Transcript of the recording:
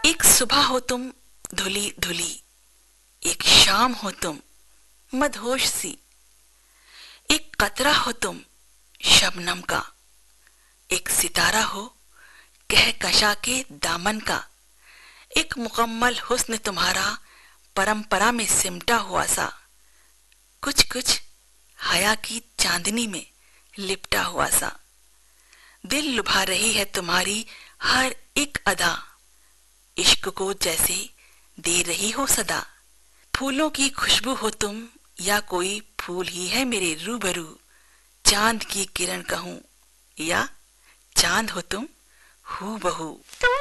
एक सुबह हो तुम धुली धुली, एक शाम हो तुम मदहोश सी, एक कतरा हो तुम शबनम का, एक सितारा हो कहकशा के दामन का, एक मुकम्मल हुस्न तुम्हारा परंपरा में सिमटा हुआ सा, कुछ कुछ हया की चांदनी में लिपटा हुआ सा। दिल लुभा रही है तुम्हारी हर एक अदा, इश्क को जैसे दे रही हो सदा। फूलों की खुशबू हो तुम या कोई फूल ही है मेरे रूबरू, चांद की किरण कहूं या चांद हो तुम हूबहू।